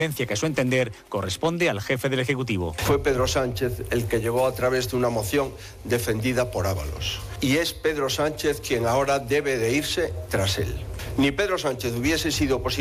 que a su entender corresponde al jefe del Ejecutivo. Fue Pedro Sánchez el que llegó a través de una moción defendida por Ábalos. Y es Pedro Sánchez quien ahora debe de irse tras él. Ni Pedro Sánchez hubiese sido posible